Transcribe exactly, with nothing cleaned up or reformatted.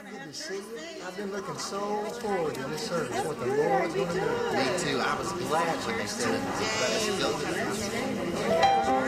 good to see you. I've been looking so forward to this service, what the Lord's going to do. Me too. I was glad when they said it. Let's go to the